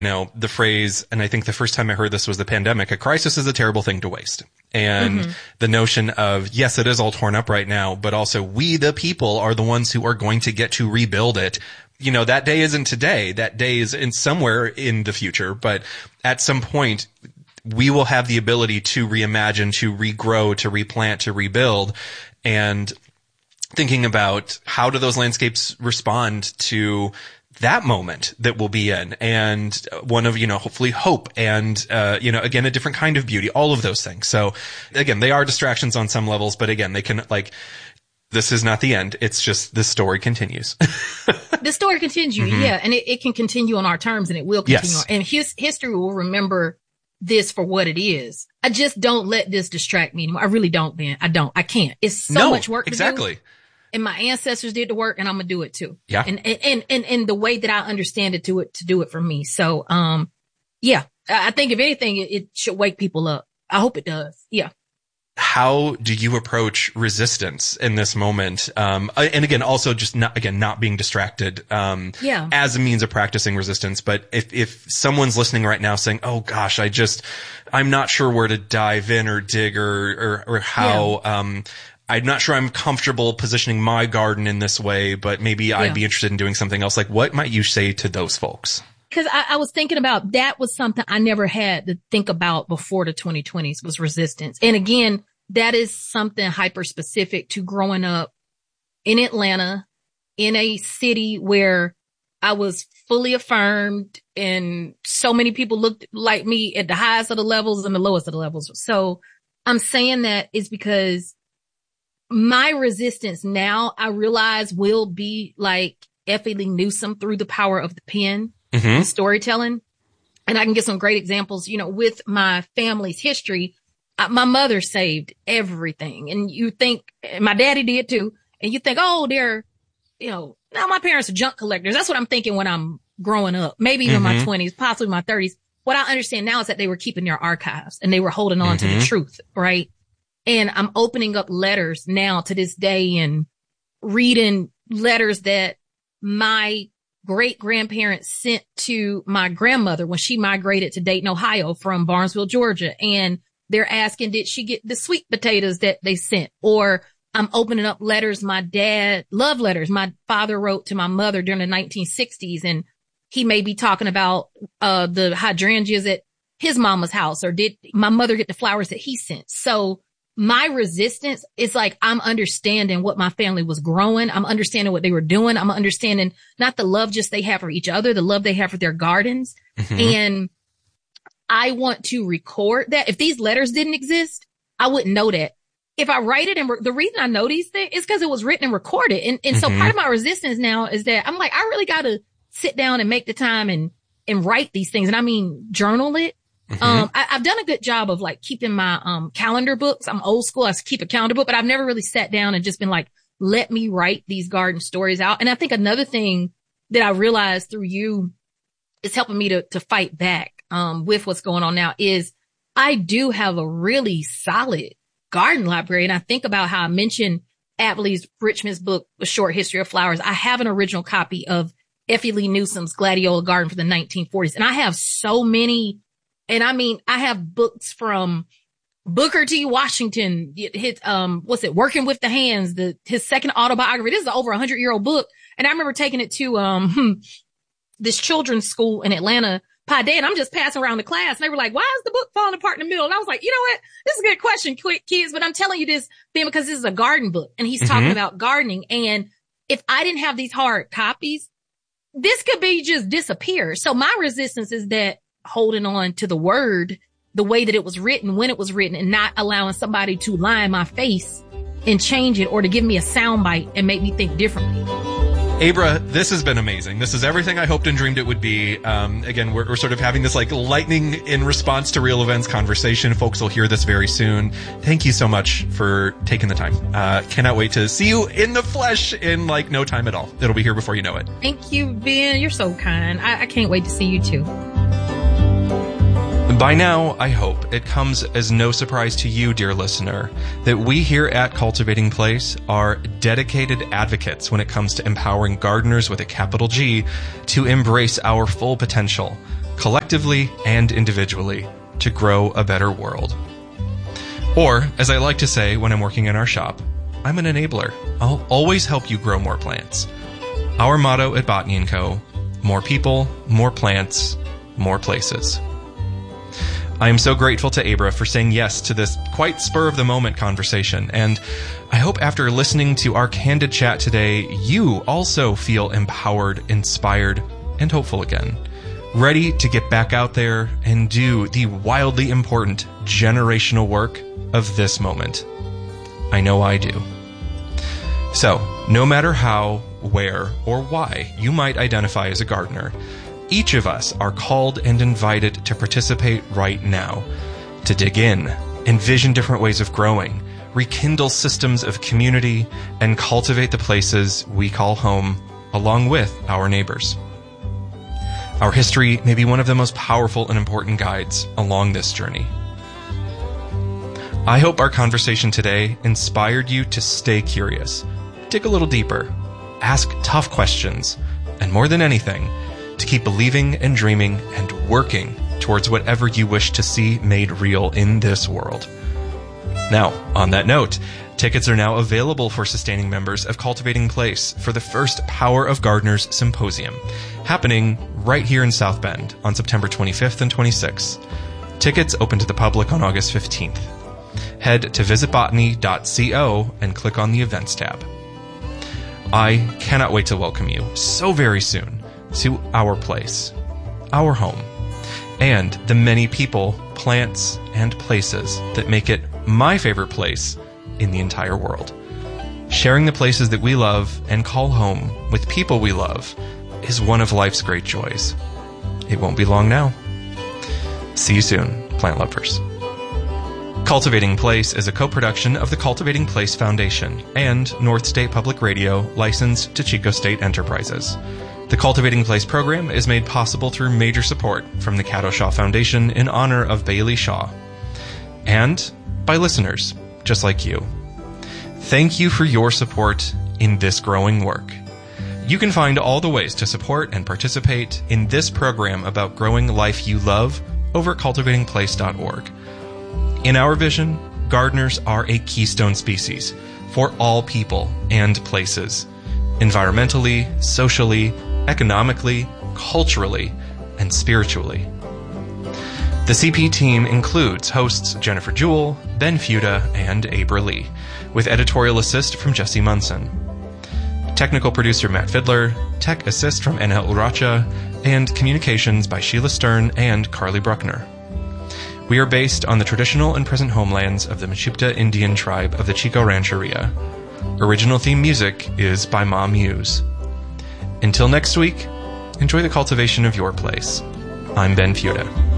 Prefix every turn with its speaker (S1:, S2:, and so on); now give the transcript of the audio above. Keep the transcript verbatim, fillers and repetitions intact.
S1: You know, the phrase, and I think the first time I heard this was the pandemic, a crisis is a terrible thing to waste. And mm-hmm. the notion of, yes, it is all torn up right now, but also we, the people, are the ones who are going to get to rebuild it. You know, that day isn't today. That day is in somewhere in the future, but at some point, we will have the ability to reimagine, to regrow, to replant, to rebuild. And thinking about how do those landscapes respond to that moment that we'll be in, and one of, you know, hopefully hope and, uh, you know, again, a different kind of beauty, all of those things. So again, they are distractions on some levels, but again, they can, like, this is not the end. It's just the story continues.
S2: The story continues, mm-hmm. yeah, and it, it can continue on our terms, and it will continue.
S1: Yes.
S2: On, and his history will remember this for what it is. I just don't let this distract me anymore. I really don't, Ben. I don't. I can't. It's so
S1: no,
S2: much work to
S1: exactly.
S2: do. And my ancestors did the work, and I'm gonna do it too.
S1: Yeah.
S2: And, and, and, and the way that I understand it to it, to do it for me. So, um, yeah, I think if anything, it, it should wake people up. I hope it does. Yeah.
S1: How do you approach resistance in this moment? Um, and again, also just not, again, not being distracted, um,
S2: yeah.
S1: as a means of practicing resistance. But if, if someone's listening right now saying, oh gosh, I just, I'm not sure where to dive in or dig or, or, or how, yeah. um, I'm not sure I'm comfortable positioning my garden in this way, but maybe yeah. I'd be interested in doing something else. Like, what might you say to those folks?
S2: Because I, I was thinking about, that was something I never had to think about before the twenty twenties was resistance. And again, that is something hyper specific to growing up in Atlanta, in a city where I was fully affirmed and so many people looked like me at the highest of the levels and the lowest of the levels. So I'm saying that is because my resistance now, I realize, will be like Effie Lee Newsom through the power of the pen,
S1: mm-hmm.
S2: and storytelling. And I can get some great examples, you know, with my family's history. I, my mother saved everything. And you think, and my daddy did too. And you think, oh, they're, you know, now my parents are junk collectors. That's what I'm thinking when I'm growing up, maybe even
S1: mm-hmm.
S2: my twenties, possibly my thirties. What I understand now is that they were keeping their archives and they were holding on
S1: mm-hmm.
S2: to the truth, right? And I'm opening up letters now to this day and reading letters that my great grandparents sent to my grandmother when she migrated to Dayton, Ohio from Barnesville, Georgia. And they're asking, did she get the sweet potatoes that they sent? Or I'm opening up letters my dad, love letters my father wrote to my mother during the nineteen sixties. And he may be talking about, uh, the hydrangeas at his mama's house, or did my mother get the flowers that he sent? So my resistance is like, I'm understanding what my family was growing. I'm understanding what they were doing. I'm understanding not the love just they have for each other, the love they have for their gardens. Mm-hmm. And I want to record that. If these letters didn't exist, I wouldn't know that. If I write it, and re- the reason I know these things is because it was written and recorded. And, and mm-hmm. so part of my resistance now is that I'm like, I really got to sit down and make the time and, and write these things. And I mean, journal it. Mm-hmm. Um, I, I've done a good job of like keeping my, um, calendar books. I'm old school. I keep a calendar book, but I've never really sat down and just been like, let me write these garden stories out. And I think another thing that I realized through you is helping me to, to fight back, um, with what's going on now is I do have a really solid garden library. And I think about how I mentioned Adley Richmond's book, A Short History of Flowers. I have an original copy of Effie Lee Newsom's Gladiola Garden for the nineteen forties. And I have so many. And I mean, I have books from Booker T. Washington, his, um, what's it, Working with the Hands, the, his second autobiography. This is an over a hundred year old book. And I remember taking it to, um, this children's school in Atlanta, Pi Day, and I'm just passing around the class. And they were like, why is the book falling apart in the middle? And I was like, you know what? This is a good question, quick kids, but I'm telling you this thing because this is a garden book and he's mm-hmm. talking about gardening. And if I didn't have these hard copies, this could be just disappear. So my resistance is that holding on to the word, the way that it was written, when it was written, and not allowing somebody to lie in my face and change it or to give me a soundbite and make me think differently.
S1: Abra, this has been amazing. This is everything I hoped and dreamed it would be. Um, again, we're, we're sort of having this like lightning in response to real events conversation. Folks will hear this very soon. Thank you so much for taking the time. Uh, cannot wait to see you in the flesh in like no time at all. It'll be here before you know it.
S2: Thank you, Ben. You're so kind. I, I can't wait to see you too.
S1: By now, I hope it comes as no surprise to you, dear listener, that we here at Cultivating Place are dedicated advocates when it comes to empowering gardeners with a capital G to embrace our full potential. collectively and individually, to grow a better world. Or, as I like to say when I'm working in our shop, I'm an enabler. I'll always help you grow more plants. Our motto at Botany and Co., more people, more plants, more places. I am so grateful to Abra for saying yes to this quite spur-of-the-moment conversation, and I hope after listening to our candid chat today, you also feel empowered, inspired, and hopeful again, ready to get back out there and do the wildly important generational work of this moment. I know I do. So, no matter how, where, or why you might identify as a gardener, each of us are called and invited to participate right now, to dig in, envision different ways of growing, rekindle systems of community, and cultivate the places we call home along with our neighbors. Our history may be one of the most powerful and important guides along this journey. I hope our conversation today inspired you to stay curious, dig a little deeper, ask tough questions, and more than anything, to keep believing and dreaming and working towards whatever you wish to see made real in this world. Now, on that note, tickets are now available for sustaining members of Cultivating Place for the first Power of Gardeners Symposium, happening right here in South Bend on September twenty-fifth and twenty-sixth. Tickets open to the public on August fifteenth. Head to visit botany dot co and click on the Events tab. I cannot wait to welcome you so very soon to our place, our home, and the many people, plants, and places that make it my favorite place in the entire world. Sharing the places that we love and call home with people we love is one of life's great joys. It won't be long now. See you soon, plant lovers. Cultivating Place is a co-production of the Cultivating Place Foundation and North State Public Radio, licensed to Chico State Enterprises. The Cultivating Place program is made possible through major support from the Caddo Shaw Foundation in honor of Bailey Shaw, and by listeners just like you. Thank you for your support in this growing work. You can find all the ways to support and participate in this program about growing life you love over at cultivating place dot org. In our vision, gardeners are a keystone species for all people and places, environmentally, socially, economically, culturally, and spiritually. The C P team includes hosts Jennifer Jewell, Ben Fuda, and Abra Lee, with editorial assist from Jesse Munson. Technical producer Matt Fiddler, tech assist from Anhel Uracha, and communications by Sheila Stern and Carly Bruckner. We are based on the traditional and present homelands of the Mechoopda Indian tribe of the Chico Rancheria. Original theme music is by Ma Muse. Until next week, enjoy the cultivation of your place. I'm Ben Fuda.